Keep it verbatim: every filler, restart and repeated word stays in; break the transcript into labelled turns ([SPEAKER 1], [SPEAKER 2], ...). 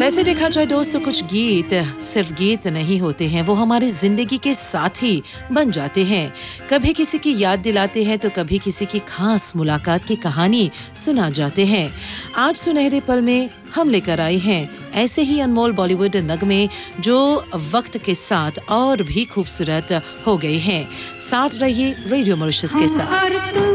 [SPEAKER 1] वैसे देखा जाए दोस्तों, कुछ गीत सिर्फ गीत नहीं होते हैं, वो हमारी जिंदगी के साथी बन जाते हैं। कभी किसी की याद दिलाते हैं तो कभी किसी की खास मुलाकात की कहानी सुना जाते हैं। आज सुनहरे पल में हम लेकर आए हैं ऐसे ही अनमोल बॉलीवुड नगमे जो वक्त के साथ और भी खूबसूरत हो गए हैं। साथ रहिए रेडियो मॉरिशस के साथ।